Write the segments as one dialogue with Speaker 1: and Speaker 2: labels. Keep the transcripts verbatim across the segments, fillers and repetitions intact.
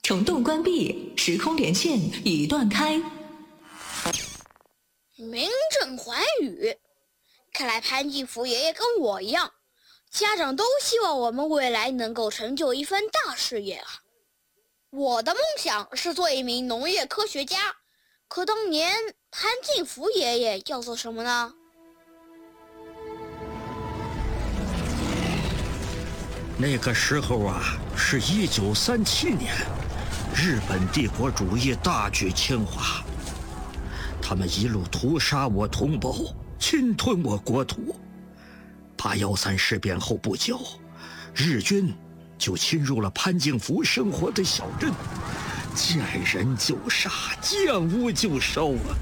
Speaker 1: 虫洞关闭，时空连线已断开。
Speaker 2: 名震寰宇，看来潘金福爷爷跟我一样，家长都希望我们未来能够成就一番大事业啊。我的梦想是做一名农业科学家，可当年潘金福爷爷要做什么呢？
Speaker 3: 那个时候啊，是一九三七年，日本帝国主义大举侵华，他们一路屠杀我同胞，侵吞我国土。八幺三事变后不久，日军就侵入了潘金福生活的小镇，见人就杀，见屋就烧啊！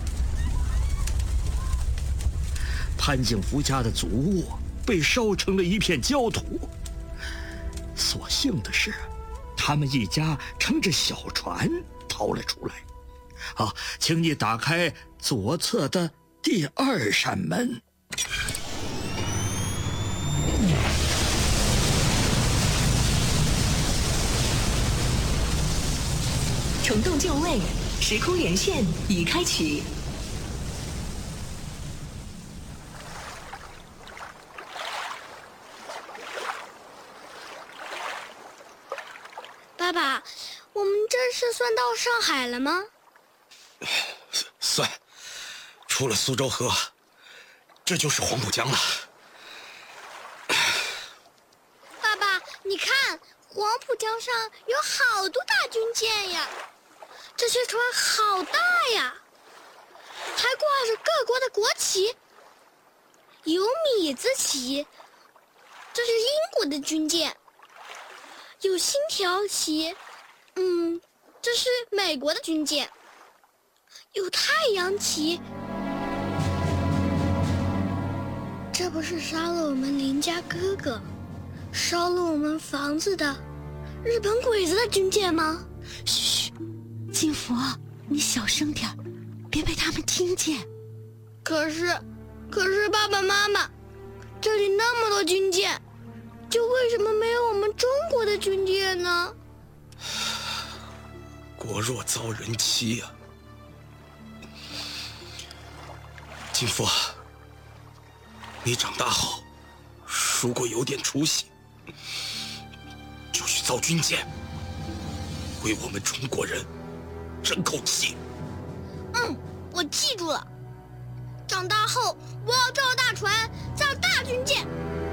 Speaker 3: 潘金福家的祖屋被烧成了一片焦土。所幸的是，他们一家乘着小船逃了出来。好，请你打开左侧的第二扇门。
Speaker 1: 虫洞就位，时空连线已开启。
Speaker 2: 爸爸，我们这是算到上海了吗？
Speaker 4: 算，出了苏州河，这就是黄浦江了。
Speaker 2: 爸爸，你看，黄浦江上有好多大军舰呀，这些船好大呀，还挂着各国的国旗，有米字旗，这是英国的军舰。有星条旗，嗯，这是美国的军舰。有太阳旗，这不是杀了我们邻家哥哥，烧了我们房子的日本鬼子的军舰吗？
Speaker 5: 嘘，金福，你小声点，别被他们听见。
Speaker 2: 可是，可是爸爸妈妈，这里那么多军舰，就为什么没有我们中国的军舰呢？
Speaker 4: 国若遭人欺啊！金福，你长大后，如果有点出息，就去造军舰，为我们中国人争口气。
Speaker 2: 嗯，我记住了。长大后，我要造大船，造大军舰。